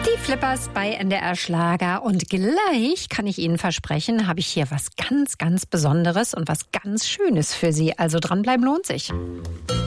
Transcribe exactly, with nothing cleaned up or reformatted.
Die Flippers bei N D R Schlager und gleich kann ich Ihnen versprechen, habe ich hier was ganz, ganz Besonderes und was ganz Schönes für Sie. Also dranbleiben lohnt sich.